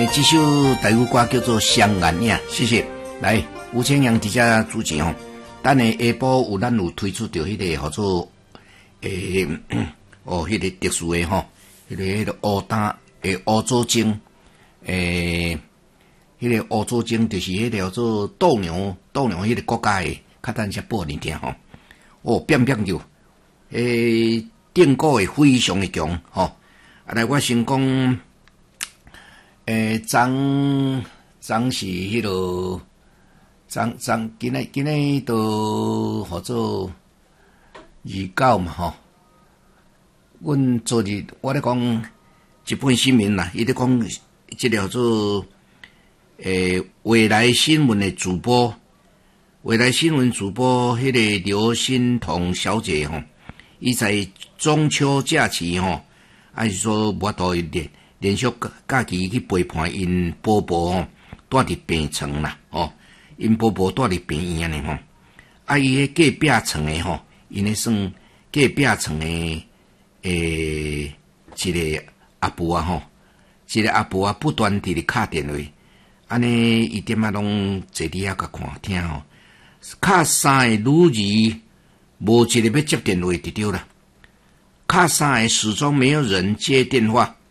这首台语歌叫做《双眼影》，谢谢。来，吴千阳伫遮主持吼，等下下晡咱有推出着迄个叫做迄个特殊的吼，迄个乌丹乌祖精，迄个乌祖精就是迄个叫做斗牛迄个国家的，较等下播你听吼。变叫，定cou会非常的强吼。来，我先讲。昨是迄落，今日都叫做29嘛吼。阮昨日我咧讲一本新闻啦，伊咧讲即个叫做未来新闻的主播，未来新闻主播迄个刘欣彤小姐吼，伊在中秋假期吼，是说无多连续假期去陪伴因婆婆吼，住伫病床啦，因婆婆住伫病院呢吼，伊迄隔壁床的吼，因咧算隔壁床的一个阿婆啊吼，一个阿婆啊不断伫咧敲电话，安尼伊点啊拢坐伫遐甲看听吼，敲三个女儿，无一个要接电话就对了，敲三个始终没有人接电话。